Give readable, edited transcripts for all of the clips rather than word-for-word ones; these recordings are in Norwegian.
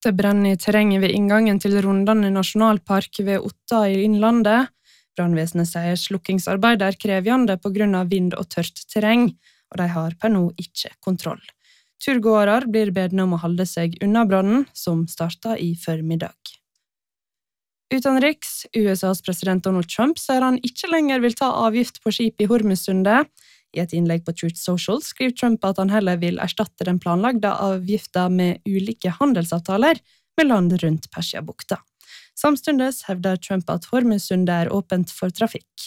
Det brenner i terrenget ved inngangen til Rondane nasjonalpark ved Otta i Innlandet. Brannvesenet sier slukkingsarbeid er krevjende på grunn av vind og tørt terreng, og de har per nå ikke kontroll. Turgåere blir bedne om å holde seg unna brannen, som startet i formiddag. Utenriks, USAs president Donald Trump sier han ikke lenger vil ta avgift på skip i Hormuzsundet. I et innlegg på Truth Social skriver Trump at han heller vil erstatte den planlagte avgiften med ulike handelsavtaler med land rundt Persiabukta. Samtidig hevder Trump at Hormuzsundet er åpent for trafikk.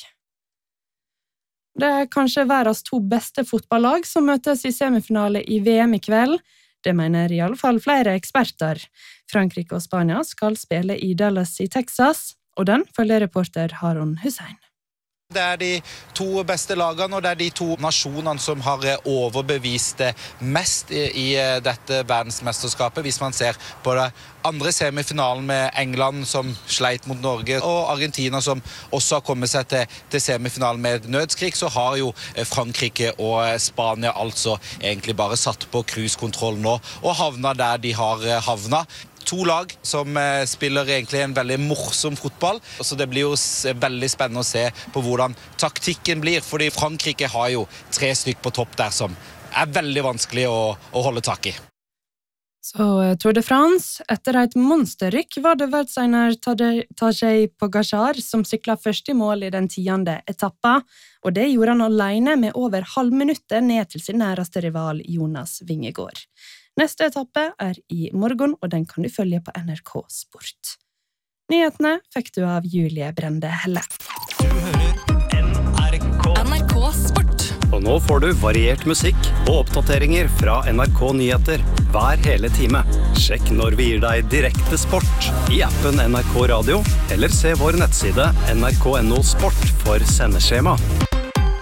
Det er kanskje verdens 2 beste fotballag som møtes i semifinale i VM i kveld. Det mener i alle fall flere eksperter. Frankrike og Spania skal spille i Dallas i Texas, og den følger reporter Harun Hussein. Det er de 2 beste lagene, og det er de 2 nasjonene som har overbevist mest i dette verdensmesterskapet. Hvis man ser på det andre semifinalen med England som sleit mot Norge, og Argentina som også har kommet seg til semifinalen med nødskrik, så har jo Frankrike og Spania altså egentlig bare satt på cruisekontroll nå, og havna der de har havna. 2 lag som spiller egentlig en veldig morsom fotball, så det blir jo veldig spennende å se på hvordan taktikken blir, fordi Frankrike har jo 3 stykk på topp der som er veldig vanskelig å holde tak i. Så Tour de France, etter et monsterrykk var det verdensener Tadej Pogačar som syklet først i mål i den 10. etappa, og det gjorde han alene med over halvminuttet ned til sin næreste rival Jonas Vingegaard. Neste etappe er i morgen, og den kan du følge på NRK Sport. Nyhetene fikk du av Julie Brende Helle. Du hører NRK Sport. Og nå får du variert musikk og oppdateringer fra NRK Nyheter hver hele time. Sjekk når vi gir deg direkte sport i appen NRK Radio, eller se vår nettside nrk.no sport for sendeskjema.